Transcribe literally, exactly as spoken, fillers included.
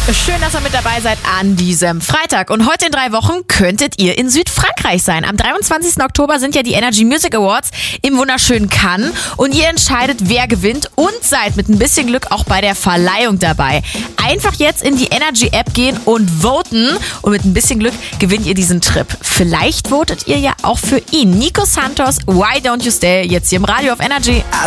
Schön, dass ihr mit dabei seid an diesem Freitag. Und heute in drei Wochen könntet ihr in Südfrankreich sein. Am dreiundzwanzigsten Oktober sind ja die Energy Music Awards im wunderschönen Cannes. Und ihr entscheidet, wer gewinnt und seid mit ein bisschen Glück auch bei der Verleihung dabei. Einfach jetzt in die Energy-App gehen und voten. Und mit ein bisschen Glück gewinnt ihr diesen Trip. Vielleicht votet ihr ja auch für ihn. Nico Santos, Why Don't You Stay? Jetzt hier im Radio auf Energy.